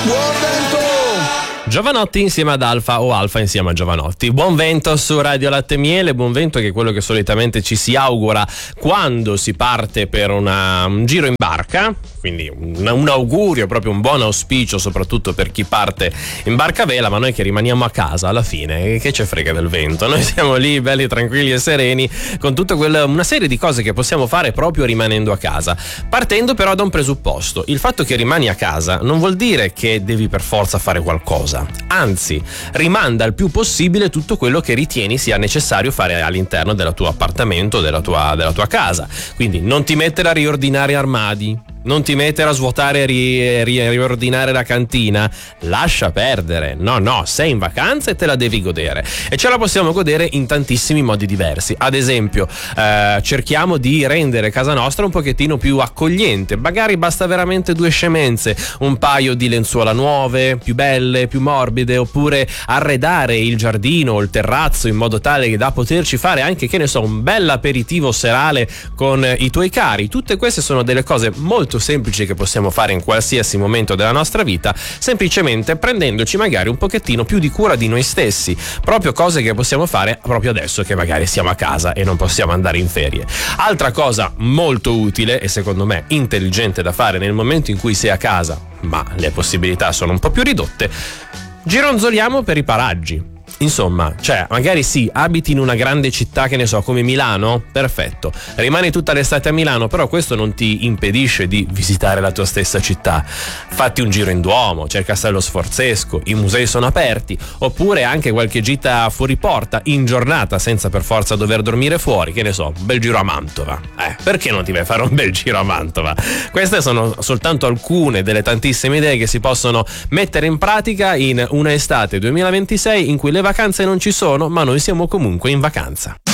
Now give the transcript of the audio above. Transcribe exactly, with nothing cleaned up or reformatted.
Buon vento! Giovanotti insieme ad Alfa o Alfa insieme a Giovanotti. Buon vento su Radio Latte e Miele, buon vento che è quello che solitamente ci si augura quando si parte per una, un giro in barca, quindi un, un augurio, proprio un buon auspicio soprattutto per chi parte in barca a vela, ma noi che rimaniamo a casa alla fine, che ce frega del vento? Noi siamo lì belli tranquilli e sereni con tutta quella, una serie di cose che possiamo fare proprio rimanendo a casa, partendo però da un presupposto: il fatto che rimani a casa non vuol dire che devi per forza fare qualcosa. Anzi, rimanda il più possibile tutto quello che ritieni sia necessario fare all'interno del tuo appartamento, della tua, della tua casa. Quindi non ti mettere a riordinare armadi, non ti mettere a svuotare e ri, ri, riordinare la cantina, lascia perdere. No, no, sei in vacanza e te la devi godere, e ce la possiamo godere in tantissimi modi diversi. Ad esempio, eh, cerchiamo di rendere casa nostra un pochettino più accogliente. Magari basta veramente due scemenze, un paio di lenzuola nuove, più belle, più morbide, oppure arredare il giardino o il terrazzo in modo tale da poterci fare anche, che ne so, un bel aperitivo serale con i tuoi cari. Tutte queste sono delle cose molto semplici che possiamo fare in qualsiasi momento della nostra vita, semplicemente prendendoci magari un pochettino più di cura di noi stessi, proprio cose che possiamo fare proprio adesso che magari siamo a casa e non possiamo andare in ferie. Altra cosa molto utile e secondo me intelligente da fare nel momento in cui sei a casa, ma le possibilità sono un po' più ridotte: gironzoliamo per i paraggi. Insomma, cioè, magari sì, abiti in una grande città, che ne so, come Milano, perfetto, rimani tutta l'estate a Milano, però questo non ti impedisce di visitare la tua stessa città. Fatti un giro in Duomo, c'è il Castello Sforzesco, i musei sono aperti, oppure anche qualche gita fuori porta in giornata senza per forza dover dormire fuori, che ne so, un bel giro a Mantova. Eh, perché non ti vai a fare un bel giro a Mantova? Queste sono soltanto alcune delle tantissime idee che si possono mettere in pratica in una estate duemilaventisei in cui le vacanze non ci sono, ma noi siamo comunque in vacanza.